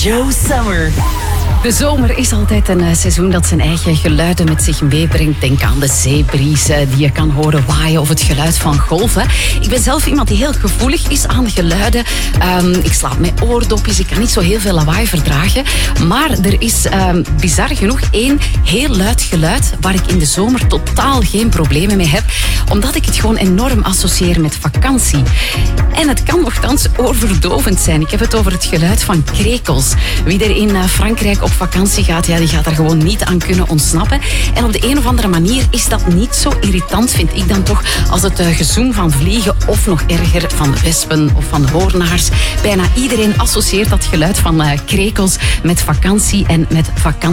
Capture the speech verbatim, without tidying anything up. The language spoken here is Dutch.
Joe Summer. De zomer is altijd een uh, seizoen dat zijn eigen geluiden met zich meebrengt. Denk aan de zeebries uh, die je kan horen waaien of het geluid van golven. Ik ben zelf iemand die heel gevoelig is aan geluiden. Um, ik slaap met oordopjes, ik kan niet zo heel veel lawaai verdragen. Maar er is um, bizar genoeg één heel luid geluid waar ik in de zomer totaal geen problemen mee heb. Omdat ik het gewoon enorm associeer met vakantie. En het kan nogthans oorverdovend zijn. Ik heb het over het geluid van krekels. Wie er in uh, Frankrijk op vakantie gaat, ja, die gaat er gewoon niet aan kunnen ontsnappen. En op de een of andere manier is dat niet zo irritant, vind ik dan toch, als het uh, gezoem van vliegen of nog erger van wespen of van hoornaars. Bijna iedereen associeert dat geluid van uh, krekels met vakantie en met vakantie.